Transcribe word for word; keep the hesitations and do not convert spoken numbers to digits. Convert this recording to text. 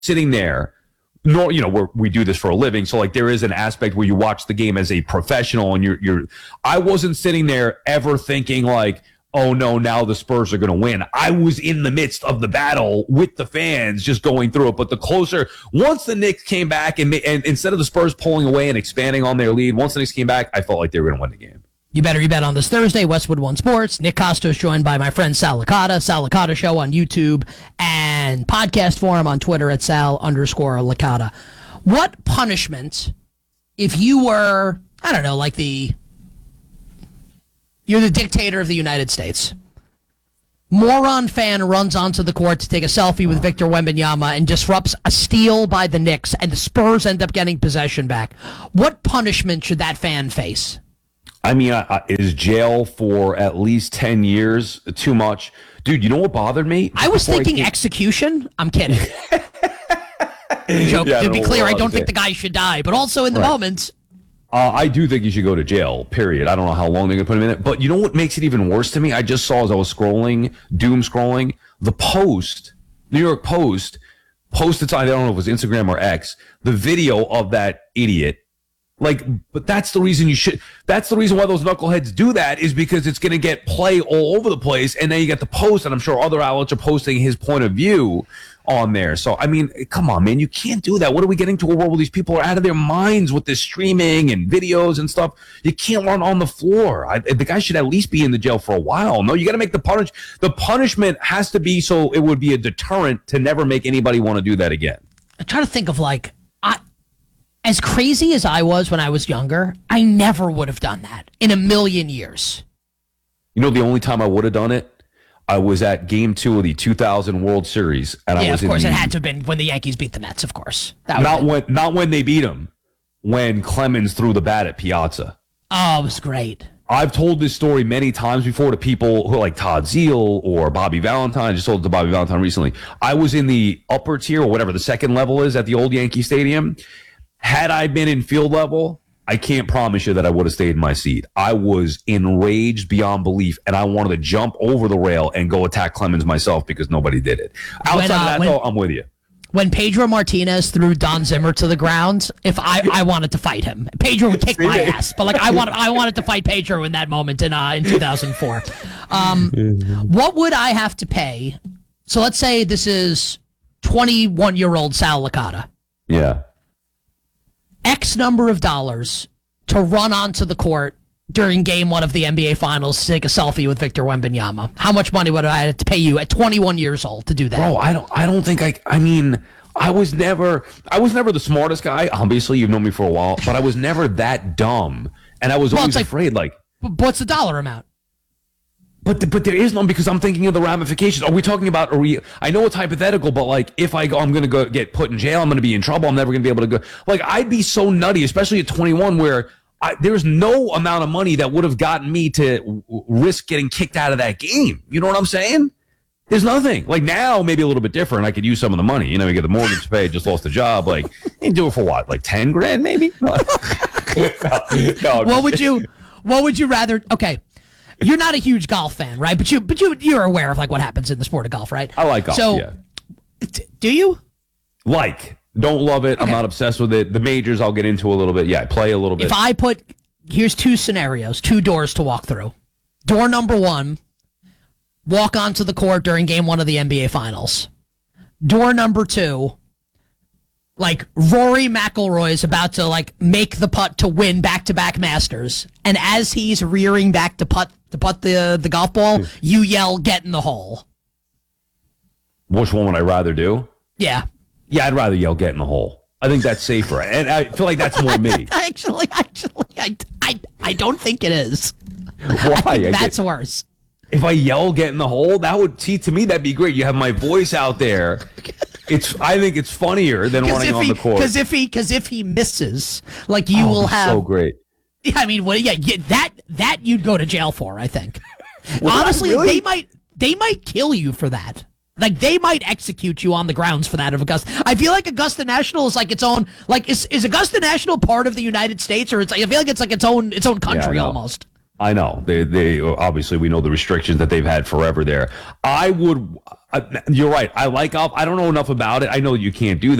sitting there, no, you know, we're, we do this for a living. So like there is an aspect where you watch the game as a professional and you're, you're, I wasn't sitting there ever thinking like, oh no, now the Spurs are going to win. I was in the midst of the battle with the fans just going through it. But the closer, once the Knicks came back and, and instead of the Spurs pulling away and expanding on their lead, once the Knicks came back, I felt like they were going to win the game. You better you bet on this Thursday, Westwood One Sports. Nick Costos joined by my friend Sal Licata. Sal Licata Show on YouTube and podcast forum on Twitter at Sal underscore Licata. What punishment, if you were, I don't know, like the, you're the dictator of the United States. Moron fan runs onto the court to take a selfie with Victor Wembanyama and disrupts a steal by the Knicks, and the Spurs end up getting possession back. What punishment should that fan face? I mean, uh, is jail for at least ten years too much? Dude, you know what bothered me? I was Before thinking I execution. I'm kidding. Joke. Yeah, to be clear, I don't think say. the guy should die, but also in the Right. moment. Uh, I do think you should go to jail, period. I don't know how long they're going to put him in it. But you know what makes it even worse to me? I just saw as I was scrolling, doom scrolling, the Post, New York Post, posted, I don't know if it was Instagram or X, the video of that idiot. Like, but that's the reason you should, that's the reason why those knuckleheads do that, is because it's going to get play all over the place. And then you get the Post, and I'm sure other outlets are posting his point of view on there. So, I mean, come on, man, you can't do that. What are we getting to a world where these people are out of their minds with this streaming and videos and stuff? You can't run on the floor. I, the guy should at least be in the jail for a while. No, you got to make the punish. The punishment has to be so it would be a deterrent to never make anybody want to do that again. I'm trying to think of like, I, as crazy as I was when I was younger, I never would have done that in a million years. You know, the only time I would have done it, I was at Game Two of the two thousand World Series, and yeah, I was of course in the, it had to have been when the Yankees beat the Mets. Of course, that not been. when not when they beat them, when Clemens threw the bat at Piazza. Oh, it was great. I've told this story many times before to people who are like Todd Zeal or Bobby Valentine. I just told it to Bobby Valentine recently. I was in the upper tier, or whatever the second level is at the old Yankee Stadium. Had I been in field level, I can't promise you that I would have stayed in my seat. I was enraged beyond belief, and I wanted to jump over the rail and go attack Clemens myself because nobody did it. Outside When, uh, of that, when- though, I'm with you. When Pedro Martinez threw Don Zimmer to the ground, if I, I wanted to fight him, Pedro would kick my ass. But like I wanted, I wanted to fight Pedro in that moment in uh, in two thousand four. Um, what would I have to pay? So let's say this is twenty-one year old Sal Licata. Yeah. X number of dollars to run onto the court during game one of the N B A Finals to take a selfie with Victor Wembanyama. How much money would I have to pay you at twenty-one years old to do that? Bro, I don't I don't think I I mean, I was never I was never the smartest guy. Obviously, you've known me for a while, but I was never that dumb. And I was Well, always it's like- afraid like But what's the dollar amount? But but there is none because I'm thinking of the ramifications. Are we talking about? Are we? I know it's hypothetical, but like if I go, I'm going to go get put in jail. I'm going to be in trouble. I'm never going to be able to go. Like I'd be so nutty, especially at twenty-one, where I, there's no amount of money that would have gotten me to w- risk getting kicked out of that game. You know what I'm saying? There's nothing. Like now, maybe a little bit different. I could use some of the money. You know, you get the mortgage paid, just lost the job. Like you do it for what? Like ten grand, maybe? No, no, What would you? What would you rather? Okay, you're not a huge golf fan, right? But you, but you, you're aware of like what happens in the sport of golf, right? I like golf. So, yeah. t- do you? Like, don't love it. I'm Okay. not obsessed with it. The majors, I'll get into a little bit. Yeah, I play a little bit. If I put, here's two scenarios, two doors to walk through. Door number one, walk onto the court during game one of the N B A Finals. Door number two, like Rory McIlroy is about to like make the putt to win back-to-back Masters, and as he's rearing back to putt to putt the the golf ball, you yell, "Get in the hole!" Which one would I rather do? Yeah. Yeah, I'd rather yell "get in the hole." I think that's safer, and I feel like that's more me. Actually, actually, I, I, I don't think it is. Why? I get- That's worse. if I yell "get in the hole," that would see to me that'd be great. You have my voice out there. It's. I think it's funnier than running if on he, the court. Because if he, because if he misses, like you Oh, will it's have. so great. Yeah, I mean, well, yeah, yeah, that that you'd go to jail for. I think. Would I Honestly, really? they might they might kill you for that. Like they might execute you on the grounds for that of Augusta. I feel like Augusta National is like its own. Like is is Augusta National part of the United States, or it's? I feel like it's like its own its own country know. almost. I know they they obviously we know the restrictions that they've had forever there. I would Uh, you're right. I like Alf. I don't know enough about it. I know you can't do